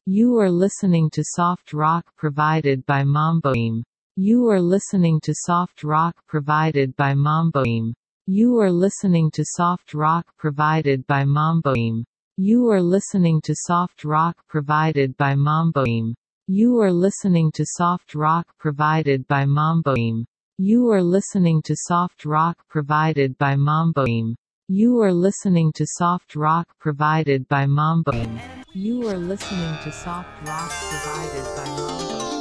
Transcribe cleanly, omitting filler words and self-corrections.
You are listening to soft rock provided by Mamboim. You are listening to soft rock provided by Mamboim. You are listening to soft rock provided by Mamboim. You are listening to soft rock provided by Mamboim. You are listening to soft rock provided by Mamboim. You are listening to soft rock provided by Mamboim. You are listening to soft rock provided by Mamboim. You are listening to soft rock provided by Mamboim.